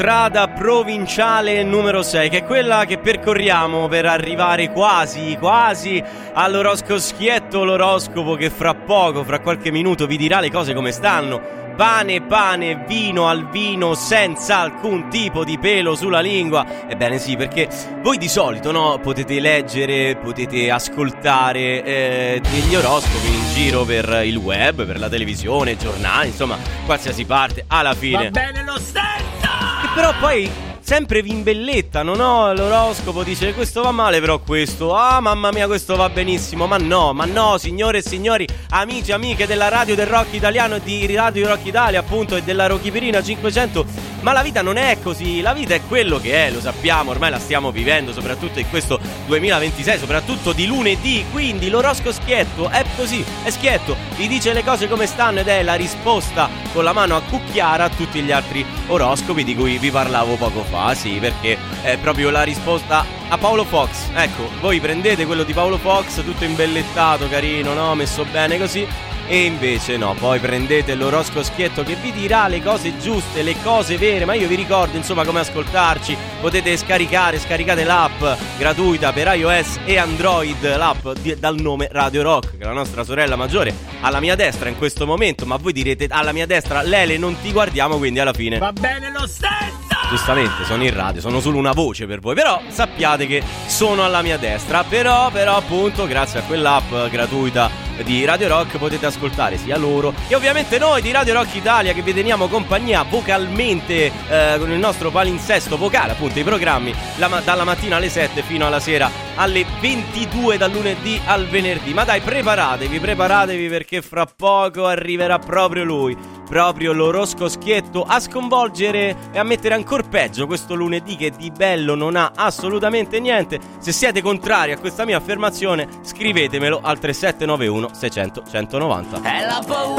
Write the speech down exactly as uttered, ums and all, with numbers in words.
Strada provinciale numero sei, che è quella che percorriamo per arrivare quasi, quasi all'oroscopo schietto, l'oroscopo che fra poco, fra qualche minuto vi dirà le cose come stanno. Pane, pane, vino al vino, senza alcun tipo di pelo sulla lingua. Ebbene sì, perché voi di solito, no, potete leggere, potete ascoltare eh, degli oroscopi in giro per il web, per la televisione, giornali, insomma, qualsiasi parte, alla fine. Va bene lo stesso! Che però poi sempre vi imbellettano, no? L'oroscopo dice questo va male, però questo, ah mamma mia, questo va benissimo. Ma no, ma no, signore e signori, amici e amiche della radio del rock italiano e di Radio Rock Italia, appunto, e della Rocchipirina cinquecento. Ma la vita non è così, la vita è quello che è, lo sappiamo, ormai la stiamo vivendo, soprattutto in questo duemilaventisei, soprattutto di lunedì. Quindi l'oroscopo schietto è così, è schietto, vi dice le cose come stanno ed è la risposta con la mano a cucchiara a tutti gli altri oroscopi di cui vi parlavo poco fa. Ah sì, perché è proprio la risposta a Paolo Fox. Ecco, voi prendete quello di Paolo Fox, tutto imbellettato, carino, no? Messo bene così. E invece no, poi prendete l'oroscopo schietto che vi dirà le cose giuste, le cose vere. Ma io vi ricordo insomma come ascoltarci. Potete scaricare, scaricate l'app gratuita per iOS e Android, l'app di, dal nome Radio Rock, che è la nostra sorella maggiore alla mia destra in questo momento. Ma voi direte alla mia destra, Lele, non ti guardiamo, quindi alla fine va bene lo stesso! Giustamente, sono in radio, sono solo una voce per voi, però sappiate che sono alla mia destra. Però, però appunto, grazie a quell'app gratuita di Radio Rock potete ascoltare sia loro e ovviamente noi di Radio Rock Italia, che vi teniamo compagnia vocalmente eh, con il nostro palinsesto vocale, appunto i programmi la, dalla mattina alle sette fino alla sera alle ventidue, dal lunedì al venerdì. Ma dai, preparatevi, preparatevi, perché fra poco arriverà proprio lui, proprio l'oroscopo schietto, a sconvolgere e a mettere ancora peggio questo lunedì che di bello non ha assolutamente niente. Se siete contrari a questa mia affermazione, scrivetemelo al tre sette nove uno sei zero zero uno nove zero. È la paura